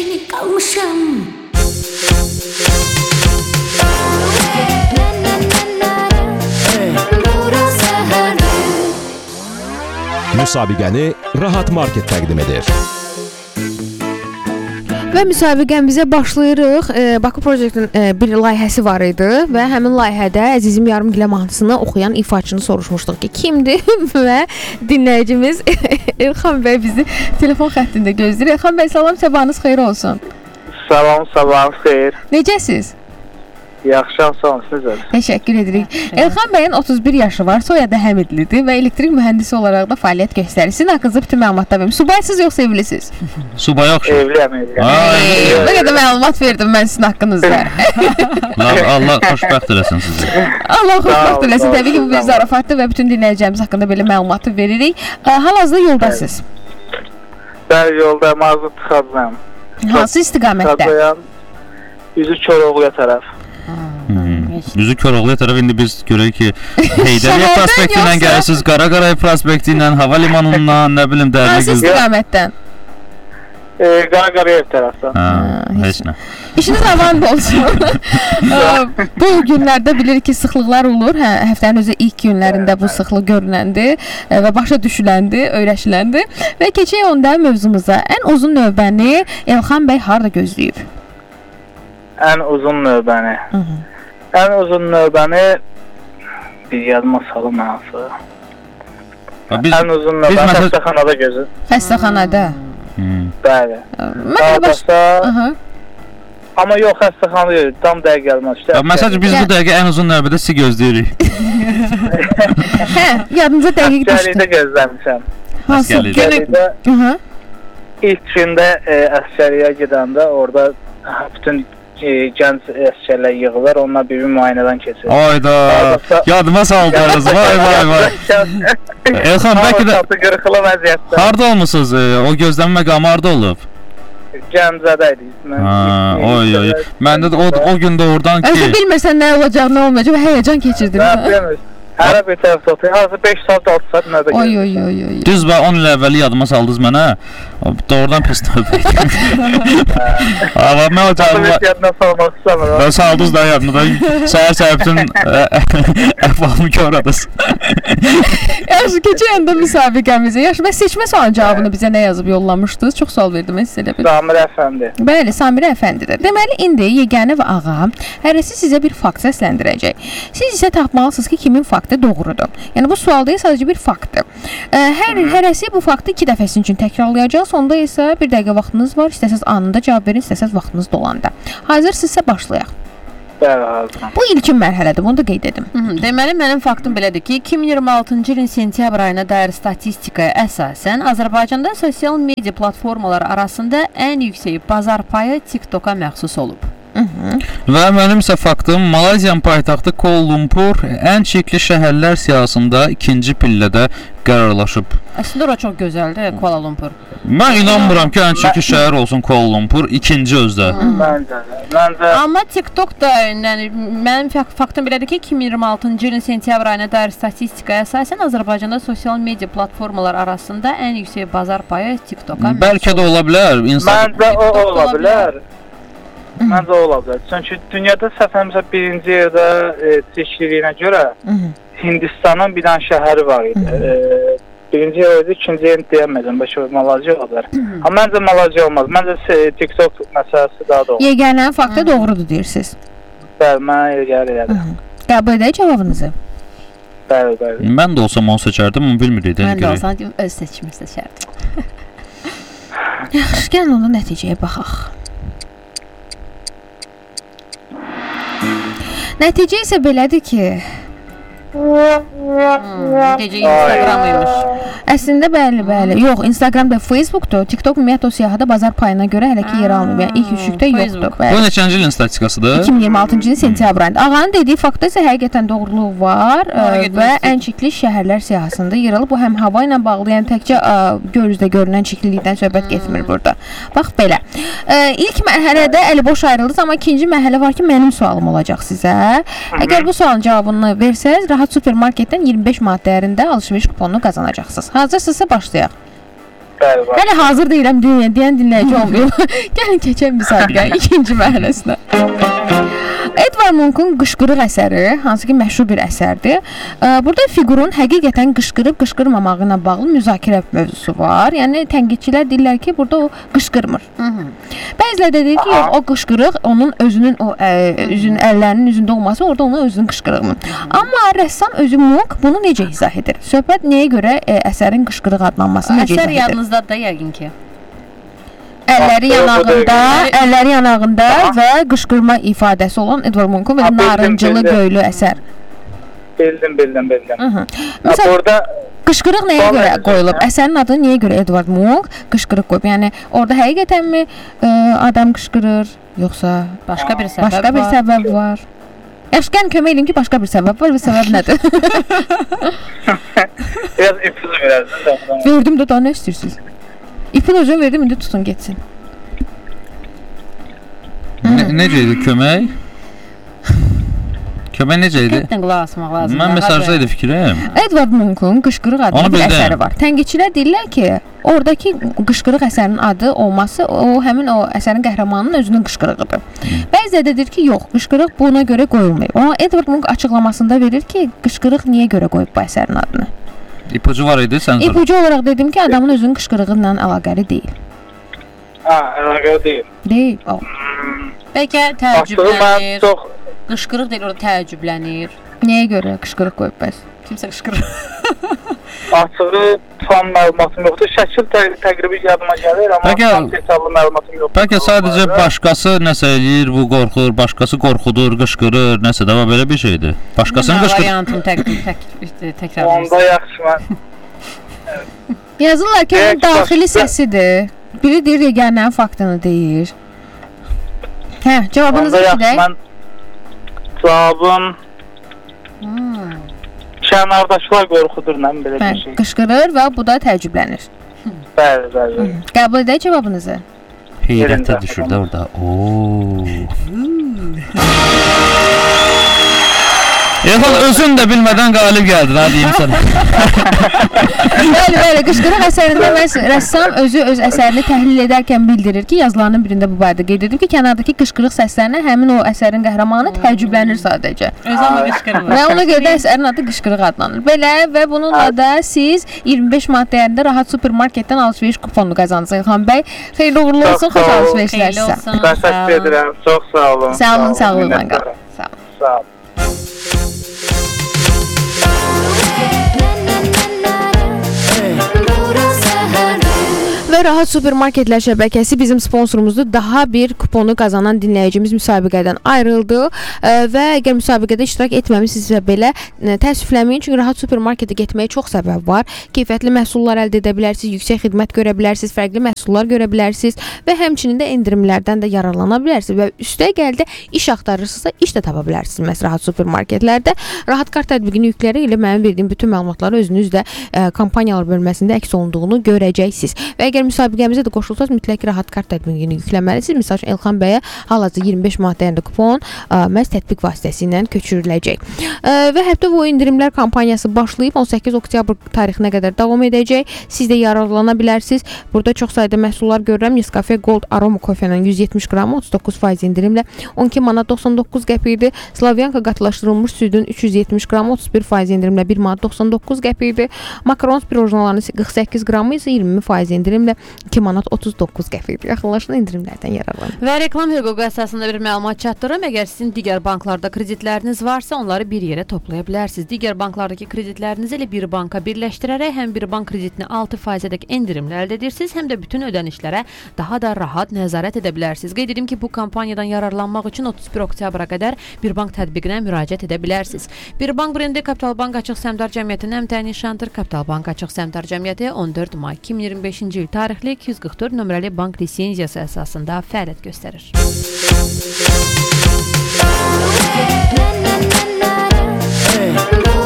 Şirin qalmışam. Müsabiqəni Rahat Market təqdim edir. Və müsabiqəmizə başlayırıq. Bakı Project'in bir layihəsi var idi və həmin layihədə Əzizim Yarımgilə mahnısını oxuyan ifaçını soruşmuşduq ki, kimdir? Və dinləyicimiz Elxan bəy bizi telefon xəttində gözləyir. Elxan bəy, salam, sabahınız xeyir olsun. Salam, sabahınız xeyir. Necəsiz? Yaxşı, sağ olun, sizə. Təşəkkür edirik. Elxan bəyin 31 yaşı var, soyadı Həmidlidir və elektrik mühəndisi olaraq da fəaliyyət göstərir. Sizin haqqınızda bütün məlumatlar verim. Subaysız yoxsa evlisiniz? Subay yaxşı. Evliyəm. Ne qədər məlumat verdim mən sizin haqqınızda. Allah xoşbəxt eləsin sizi. Allah xoşbəxt eləsin. Təbii ki, bu bir zarafatdır və bütün dinləyicilərimiz haqqında belə məlumatı veririk. Hal-hazırda yoldasınız. Bəli, yolda mazut tıxadıyam. Hansı istiqamətdə? Tıxadıyam, üzü Koroğluya tərəf. Üzü Koroğluya tərəf indi biz görək ki, Heydəriyə prospekti ilə gəlirsiniz, Qaraqaray prospekti ilə, hava limanından, nə bilim, Hansı istiqamətdən? Qaraqaraya tərəfdən. Heç nə. İşiniz aman olsun. Bu günlərdə bilirik ki, sıxlıqlar olur. Həftənin özü ilk günlərində bu sıxlıq görünəndir və başa düşüləndi, öyrəşiləndi. Və keçək onda mövzumuza. Ən uzun növbəni Elxan bəy harda gözləyib? Ən uzun növbəni. Ən uzun növbəni bir yadıma salım hansı. Ən uzun növbəni xəstəxanada gözləyib. Xəstəxanada? Bəli. Amma yox, xəstəxanada yox, tam dəqiq gəlməz. Məsələn, biz bu dəqiqə ən uzun növbədə sizi gözləyirik. Hə, yadınıza dəqiq düşdü. Əsgərlikdə gözləmişəm. Hansı? Əsgərlikdə ilk gündə əsgərliyə gedəndə orada bütün gənc əsgərlər yığılır, onlar bir müayinədən keçir. Ayda, yadıma saldınız, vay. Elxan, bəlkə də harada olmuşsunuz? O gözləmə məqamı harada olub? Gəncədəydik. Oy. Məndə də o gündə oradan ki... Özü bilmirsən nə olacaq, nə olmayacaq və həyəcan keçirdin. Hərə bir tərəfdə otur. Hazır 5 saat, 6 saat növbə gəlir. Oy. Düz və 10 il əvvəli yadıma saldınız mənə. Doğrudan pis növbə idi. Amma mən o canlı... Yadına salmaq istəmirəm. Və saldınız da yadına. Səhər bütün əhvalımı gördünüz. Yaxşı, keçək anda müsabiqəmizə. Yaxşı, və seçmə sualın cavabını bizə nə yazıb yollamışdınız? Çox sual verdim, sizə elə bil. Samir Əfəndi. Bəli, Samir Əfəndidir. Deməli, indi yeganə və ağa hərəsi sizə bir fakt səsləndirəcək. Siz isə tapmalısınız ki, kimin faktı doğrudur. Yəni bu sualda sadəcə bir faktdır. Hərəsi bu faktı 2 dəfəsi üçün təkrarlayacaq. Sonda isə bir dəqiqə vaxtınız var. İstəsəz anında cavab verin, istəsəz vaxtınız dolanda. Hazırsınızsa başlayaq. Bəli, hazıram. Bu ilkin mərhələdir, bunu da qeyd edim. Deməli, mənim faktım belədir ki, 2026-cı ilin sentyabr ayına dair statistikaya əsasən Azərbaycanda sosial media platformaları arasında ən yüksək bazar payı TikToka məxsus olub. Və mənim isə faktım Malayziyanın paytaxtı Kuala Lumpur ən çirkli şəhərlər siyahısında 2-ci pillədə qərarlaşıb. Əslində ora çox gözəldir, Kuala Lumpur. Mən inanmıram ki, ən çirkli şəhər olsun Kuala Lumpur, ikinci özdə. Məncə. Amma TikTok da, yəni mənim faktım belədir ki, 2026-cı ilin sentyabr ayına dair statistikaya əsasən Azərbaycanda sosial media platformaları arasında ən yüksək bazar payı TikToka məxsus. Bəlkə də ola bilər. Məncə o ola bilər. Məncə o ola bilər. Çünki dünyada səhvəmizə birinci yerdə seçiliyinə görə Hindistanın bir dənə şəhəri var idi. Birinci yerdə, ikinci yerini deyəmədim. Bəlkə Malayziya ola bilər. Amma məncə Malayziya olmaz. Məncə TikTok məsələsi daha da olur. Yeganə faktı doğrudur deyirsiniz. Bəli, mənə gəlir elədim. Qəbul edək cavabınızı. Bəli. Mən də olsam onu seçərdim, amma bilmirdik. Mən də olsam öz seçimi seçərdim. Yaxşı, gəlin onda nəticəyə baxaq. Nəticə isə belədir ki, Gecə Instagram imiş. Əslində bəli. Yox, Instagram da Facebookdur. TikTok ümumiyyətlə o siyahıda bazar payına görə hələ ki yer almır. Yəni ilk üçlükdə yoxdur. Bu neçənci ilin statistikasıdır? 2026-cı ilin sentyabr ayında. Ağanın dediyi faktda isə həqiqətən doğruluğu var və ən çirkli şəhərlər siyahısında yer alıb. Bu həm hava ilə bağlı, yəni təkcə göl üzdə görünən çirklilikdən söhbət getmir burada. Bax belə. İlk mərhələdə əli boş ayrıldınız, amma ikinci mərhələ var ki, mənim sualım olacaq sizə. Əgər bu sualın cavabını versəz, Rahat Supermarketdən 25 manat dəyərində alış-veriş kuponunu qazanacaqsınız. Hazırsınızsa başlayaq. Bəli, var. Hələ hazır deyirəm deyən dinləyici olmuyor. Gəlin keçək müsabiqənin ikinci mərhələsinə. Edvard Munch'un Qışqırıq əsəri, hansı ki məşhur bir əsərdir. Burada fiqurun həqiqətən qışqırıb-qışqırmamağı ilə bağlı müzakirə mövzusu var. Yəni tənqidçilər deyirlər ki, burada o qışqırmır. Bəziləri də deyir ki, yox, o qışqırıq onun özünün o əllərinin üzündə olması orada onun özünün qışqırığıdır. Amma rəssam özü Munch bunu necə izah edir? Söhbət nəyə görə əsərin qışqırıq adlanması necə izah edir? Əsər yadınızdadır da yəqin ki. Əlləri yanağında və qışqırma ifadəsi olan Edvard Munch'un belə narıncılı göylü əsər. Bildim. Məsələn, Orada qışqırıq nəyə görə qoyulub? Əsərin adını niyə görə Edvard Munch qışqırıq qoyub? Yəni orada həqiqətənmi adam qışqırır, yoxsa başqa bir səbəb var? Yaxşı, gəlin kömək edin ki, başqa bir səbəb var və səbəb nədir? biraz ipucu verərsiniz. Verdim də daha nə istəyirsiniz? İpucu verdim, indi tutun getsin. Necə idi kömək? Kömək necə idi? Qətlən qulaq asmaq lazımdır. Mən mesajda fikrim. Edvard Munch'un Qışqırıq adlı bir əsəri var. Tənkidçilər deyirlər ki, oradakı qışqırıq əsərinin adı olması həmin o əsərin qəhrəmanının özünün qışqırığıdır. Bəziləri də deyir ki, yox, qışqırıq buna görə qoyulmayıb. Amma Edvard Munch açıqlamasında verir ki, qışqırıq niyə görə qoyub bu əsərin adını? İpucu var idi, sən sor. İpucu olaraq dedim ki, adamın özünün qışqırığı ilə əlaqəli deyil. Əlaqəli deyil. Deyil. Bəlkə təəccüblənir. Qışqırıq deyil, orada təəccüblənir. Nəyə görə qışqırıq qoyub bəs? Kimsə qışqırır. Açığı tam məlumatım yoxdur. Şəkil təqribi yadıma gəlir, amma tam detallı məlumatım yoxdur. Bəlkə sadəcə başqası nəsə eləyir, bu qorxur, başqası qorxudur, qışqırır, nəsə də belə bir şeydir. Başqasını qışqırır. Variantını təkrar. Onda yaxşı mən. Yazırlar ki, daxili səsidir. Biri deyir, yeganənin faktını deyir. Hə, cavabınızı eşidək. Mən cavabım kənardakılar qorxudur, nə belə bir şey. Qışqırır və bu da təəccüblənir. Bəli. Qəbul edək cavabınızı. Heyrətə düşür də orada. Elxan özün də bilmədən qalib gəldin, ha deyim sənə. Bəli, Qışqırıq əsərində rəssam özü öz əsərini təhlil edərkən bildirir ki, yazılarının birində bu barədə qeyd edib ki, kənardakı qışqırıq səslərinə həmin o əsərin qəhrəmanı təəccüblənir sadəcə. Özü amma qışqırmır. Və ona görə də əsərin adı Qışqırıq adlanır. Belə və bununla da siz 25 manat dəyərində rahat supermarketdən alış-veriş kuponu qazandınız İlxan bəy. Xeyirli uğurlu olsun, xoş alış-verişlər sizə. Təşəkkür edirəm, çox sağ olun. Sağ olun, sağlıqla qalın. Sağ olun. Və Rahat Supermarketlər şəbəkəsi bizim sponsorumuzdur. Daha bir kuponu qazanan dinləyicimiz müsabiqədən ayrıldı və əgər müsabiqədə iştirak etməmisinizsə belə təəssüflənməyin, çünki Rahat Supermarketə getməyə çox səbəb var. Keyfiyyətli məhsullar əldə edə bilərsiniz, yüksək xidmət görə bilərsiniz, fərqli məhsullar görə bilərsiniz və həmçinin də endirimlərdən də yararlana bilərsiniz və üstəgəl də iş axtarırsınızsa iş də tapa bilərsiniz məhz Rahat Supermarketlərdə. Rahat kart tətbiqini yükləri ilə mənim verdiyim bütün məlumatları özünüzdə kampaniyalar bölməsində əks olunduğunu görəcəksiniz. Və əgər müsabiqəmizə də qoşulsanız mütləq Rahat kart tətbiqini yükləməlisiniz. Məsəl üçün Elxan bəyə hal-hazırda 25 manat dəyərində kupon məhz tətbiq vasitəsilə köçürüləcək. Və həftə boyu indirimlər kampaniyası başlayıb 18 oktyabr tarixinə qədər davam edəcək. Siz də yararlana bilərsiniz. Burada çox sayda məhsullar görürəm. Nescafe Gold aroma kofenin 170 qramı 39% indirimlə 12 manat 99 qəpikdir. Slavyanka qatılaşdırılmış südün 370 qramı 31% indirimlə 1 manat 99 qəpikdir. Makaron pirojnalarının 48 qramı isə 20% indirimlə 2 manat 39 qəpikdir. Yaxınlaşan indirimlərdən yararlanın. Və reklam hüququ əsasında bir məlumat çatdırım. Əgər sizin digər banklarda kreditləriniz varsa, onları bir yerə toplaya bilərsiniz. Digər banklardakı kreditlərinizi ilə bir banka birləşdirərək həm bir bank kreditini 6%-dək endirimlə əldə edirsiniz, həm də bütün ödənişlərə daha da rahat nəzarət edə bilərsiniz. Qeyd edim ki, bu kampaniyadan yararlanmaq üçün 31 oktyabra qədər bir bank tətbiqinə müraciət edə bilərsiniz. Bir bank brendi Kapital Bank Açıq Səhmdar Cəmiyyətinin əmtəyi nişanıdır. Kapital Bank Açıq Səhmdar Cəmiyyəti 14 may 2025-ci il tarixli 244 nömrəli bank lisenziyası əsasında fəaliyyət göstərir.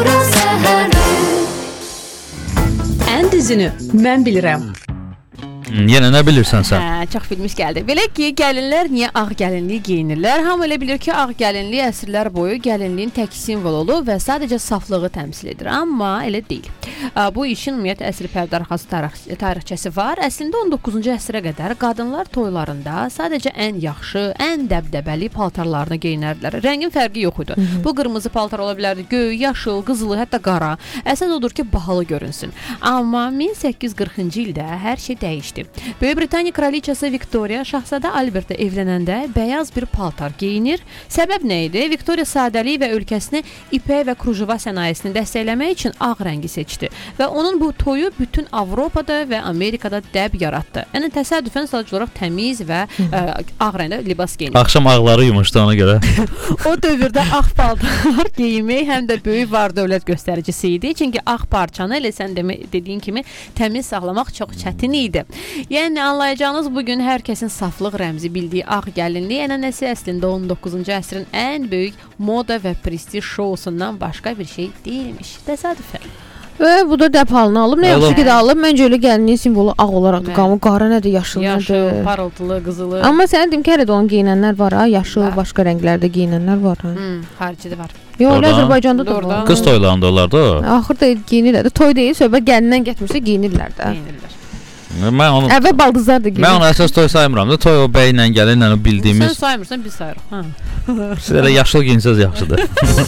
Ən düzünü mən bilirəm. Yenə nə bilirsən sən? Hə, çox bilmiş gəldi. Belə ki, gəlinlər niyə ağ gəlinlik geyinirlər? Hamı elə bilir ki, ağ gəlinlik əsrlər boyu gəlinliyin tək simvolu və sadəcə saflığı təmsil edir. Amma elə deyil. Bu işin ümumiyyətlə əsl pərdə arxası tarixçəsi var. Əslində 19-cu əsrə qədər qadınlar toylarında sadəcə ən yaxşı, ən dəbdəbəli paltarlarını geyinərdilər. Rəngin fərqi yox idi. Bu qırmızı paltar ola bilərdi, göy, yaşıl, qızılı, hətta qara. Əsas odur ki, bahalı görünsün. Amma 1840-cı ildə hər şey dəyişdi. Böyük Britaniya kraliçası Viktoriya şahzadə Albertə evlənəndə bəyaz bir paltar geyinir. Səbəb nə idi? Viktoriya sadəliyi və ölkəsini ipək və krujuva sənayesini dəstəkləmək üçün ağ rəngi seçdi və onun bu toyu bütün Avropada və Amerikada dəb yaratdı. Yəni təsadüfən sadəcə olaraq təmiz və ağ rəngdə libas geyinir. Axşam ağları yumuşdu ona görə. O dövrdə ağ paltar geyinmək həm də böyük var-dövlət göstəricisi idi. Çünki ağ parçanı elə sən dediyin kimi təmiz saxlamaq çox çətin idi. Yəni anlayacağınız bu gün hər kəsin saflıq rəmzi bildiyi ağ gəlinlik ənənəsi əslində 19-cu əsrin ən böyük moda və prestij şousundan başqa bir şey deyilmiş. Təsadüfən. Və bu da dəb halını alıb, nə yaxşı ki də alıb. Məncə elə gəlinliyin simvolu ağ olaraqdır. Qara nədir, yaşıl nədir? Yaşıl, parıltılı, qızılı. Amma sənə deyim ki, hələ də onu geyinənlər var ha, yaşıl, başqa rənglərdə geyinənlər var ha. Xaricidə var. Yox, Azərbaycanda da var. Qız toylarında olar da. Axırda geyinirlər. Toy deyil, söhbət gəlindən getmirsə geyinirlər də. Əvvəl baldızlar da geyinir. Mən onu əsas toy saymıram da. Toy o bəylə, gəlinlə o bildiyimiz. Sən saymırsan, biz sayırıq. Siz elə yaşıl giyinsəz yaxşıdır.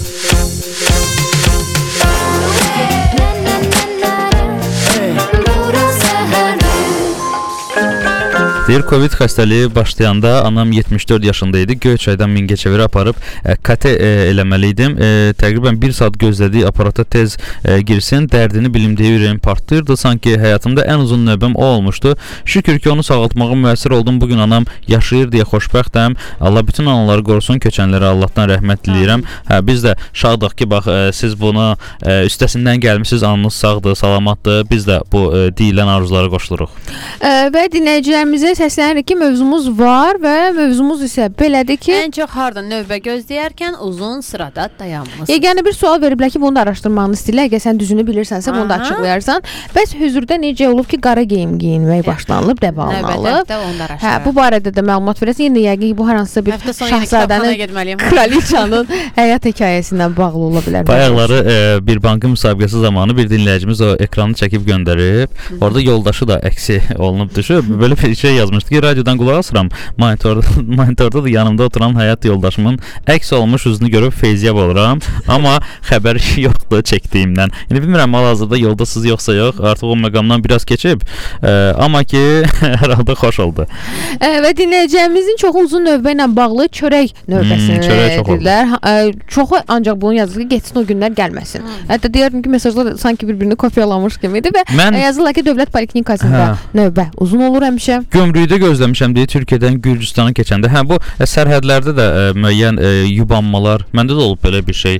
Deyir, Covid xəstəliyi başlayanda anam 74 yaşında idi. Göyçaydan Mingəçevirə aparıb KT eləməli idim. Təqribən 1 saat gözlədiyi aparata tez girsin. Dərdini bilimdiyi ürəyim partlayırdı. Sanki həyatımda ən uzun növbəm o olmuşdu. Şükür ki, onu sağaltmağa müəssir oldum. Bugün anam yaşayır deyə xoşbəxtəm. Allah bütün anaları qorusun. Köçənlərə Allahdan rəhmət diləyirəm. Biz də şadıq ki, bax, siz bunu üstəsindən gəlmişsiniz. Anınız sağdır, salamatdır. Biz də bu deyilən arzulara qoşuluruq. Və dinləyicilərimizə səslənirik ki, mövzumuz var və mövzumuz isə belədir ki, ən çox harda növbə gözləyərkən uzun sırada dayanmısınız. Yeganə bir sual veriblər ki, bunu da araşdırmağını istəyirlər. Əgər sən düzünü bilirsənsə, bunu da açıqlayarsan. Bəs hüzürdə necə olub ki, qara geyim geyinmək başlanılıb, dəb alınıb? Hə, bu barədə də məlumat verəsən. Yenə yəqin ki, bu hər hansısa bir şahzadənin, kraliçanın həyat hekayəsindən bağlı ola bilər. Bayaqları bir bankın müsabiqəsi zamanı bir dinləyicimiz o ekranı çəkib göndərib. Orada yoldaşı da əksi olunub düşüb. Belə bir şey yazmışdı ki, radiodan qulaq asıram. Monitorda da yanımda oturan həyat yoldaşımın əks olmuş üzünü görüb feyziyab oluram. Amma xəbər yoxdur çəkdiyimdən. Yəni bilmirəm, hal-hazırda yoldasınız yoxsa yox. Artıq o məqamdan biraz keçib. Amma ki, hər halda xoş oldu. Və dinləyəcəyimizin çox uzun növbə ilə bağlı çörək növbəsini edirlər. Çoxu ancaq bunu yazır ki, getsin o günlər gəlməsin. Hətta deyirəm ki, mesajlar sanki bir-birini kopyalamış kimidir və yazırlar ki, dövlət poliklinikasında növbə uzun olur həmişə. Gömrükdə gözləmişəm deyə Türkiyədən Gürcüstana keçəndə. Hə, bu sərhədlərdə də müəyyən yubanmalar. Məndə də olub belə bir şey.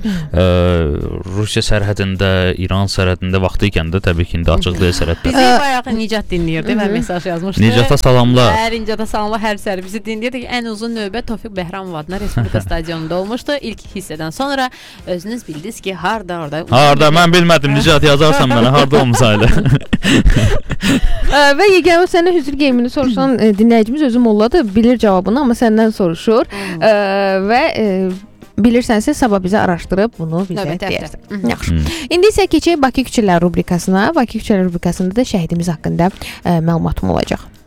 Rusiya sərhədində, İran sərhədində vaxtı ikən də təbii ki, indi açıq deyil sərhəddə. Bizi bayaq Nicat dinləyirdi və mesaj yazmışdı. Nicata salamlar. Nicata salamlar, hər səhər bizi dinləyirdi ki, ən uzun növbə Tofiq Bəhramov adına Respublika stadionunda olmuşdu. İlk hissədən sonra özünüz bildiniz ki, harda orada. Harda, mən bilmədim. Nicat yazarsan mənə, harda olmasaydı. Və yeganə sənə hüzür geyimini soruşan dinləyicimiz özü molladır, bilir cavabını, amma səndən soruşur və bilirsənsə sabah bizə araşdırıb bunu bizə deyərsən. Yaxşı. İndi isə keçək Bakı küçələri rubrikasına. Bakı küçələri rubrikasında da şəhidimiz haqqında məlumatım olacaq.